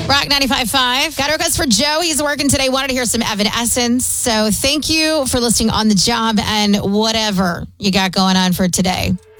Rock 95.5. Got a request for Joe. He's working today. Wanted to hear some Evanescence. So thank you for listening on the job and whatever you got going on for today.